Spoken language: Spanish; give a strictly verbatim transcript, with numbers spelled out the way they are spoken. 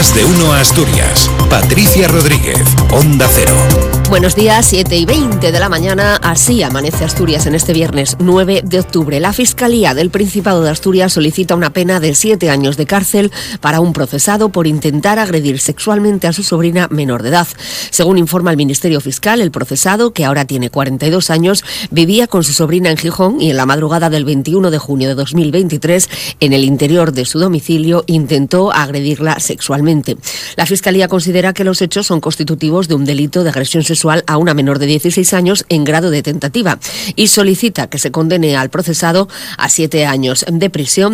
Más de Uno Asturias. Patricia Rodríguez, Onda Cero. Buenos días, siete y veinte de la mañana, así amanece Asturias en este viernes nueve de octubre. La Fiscalía del Principado de Asturias solicita una pena de siete años de cárcel para un procesado por intentar agredir sexualmente a su sobrina menor de edad. Según informa el Ministerio Fiscal, el procesado, que ahora tiene cuarenta y dos años, vivía con su sobrina en Gijón y en la madrugada del veintiuno de junio de dos mil veintitrés, en el interior de su domicilio, intentó agredirla sexualmente. La Fiscalía considera que los hechos son constitutivos de un delito de agresión sexual a una menor de dieciséis años en grado de tentativa y solicita que se condene al procesado a siete años de prisión